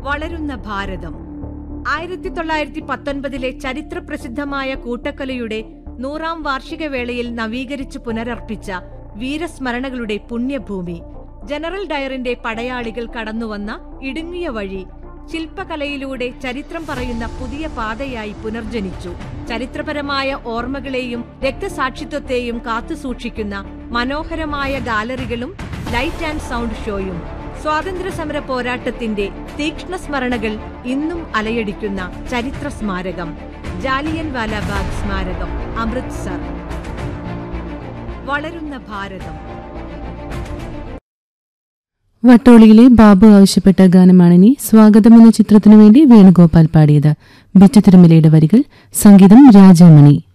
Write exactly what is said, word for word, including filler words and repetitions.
വളരുന്ന ഭാരതം. ആയിരത്തി തൊള്ളായിരത്തി പത്തൊൻപതിലെ ചരിത്രപ്രസിദ്ധമായ കൂട്ടക്കൊലയുടെ നൂറാം വാർഷിക വേളയിൽ നവീകരിച്ച് പുനരർപ്പിച്ച വീരസ്മരണകളുടെ പുണ്യഭൂമി. ജനറൽ ഡയറിന്റെ പടയാളികൾ കടന്നുവന്ന ഇടുങ്ങിയ വഴി ശില്പകലയിലൂടെ ചരിത്രം പറയുന്ന പുതിയ പാതയായി പുനർജനിച്ചു. ചരിത്രപരമായ ഓർമ്മകളെയും രക്തസാക്ഷിത്വത്തെയും കാത്തുസൂക്ഷിക്കുന്ന മനോഹരമായ ഗാലറികളും ലൈറ്റ് ആൻഡ് സൗണ്ട് ഷോയും സ്വാതന്ത്ര്യസമര പോരാട്ടത്തിന്റെ തീക്ഷ്ണ സ്മരണകൾ ഇന്നും അലയടിക്കുന്ന ചരിത്ര സ്മാരകം ജാലിയൻ വാലാബാഗ് സ്മാരകം, അമൃത്സർ. വളരുന്ന ഭാരതം. വട്ടോളിയിലെ ബാബു ആവശ്യപ്പെട്ട ഗാനമാണിനി. സ്വാഗതം എന്ന ചിത്രത്തിനു വേണ്ടി വേണുഗോപാൽ പാടിയത്. ബിച്ചു തിരുമലയുടെ വരികൾ, സംഗീതം രാജാമണി.